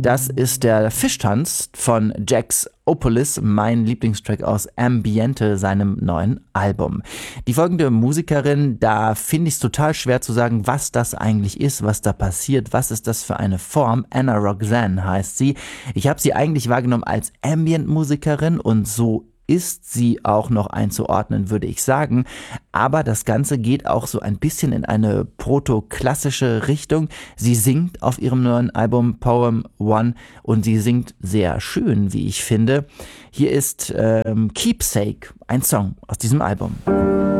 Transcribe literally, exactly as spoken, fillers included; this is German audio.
Das ist der Fischtanz von Jax Opolis, mein Lieblingstrack aus Ambiente, seinem neuen Album. Die folgende Musikerin, da finde ich es total schwer zu sagen, was das eigentlich ist, was da passiert, was ist das für eine Form. Anna Roxanne heißt sie. Ich habe sie eigentlich wahrgenommen als Ambient-Musikerin und so ist sie auch noch einzuordnen, würde ich sagen. Aber das Ganze geht auch so ein bisschen in eine proto-klassische Richtung. Sie singt auf ihrem neuen Album Poem One und sie singt sehr schön, wie ich finde. Hier ist ähm, Keepsake, ein Song aus diesem Album.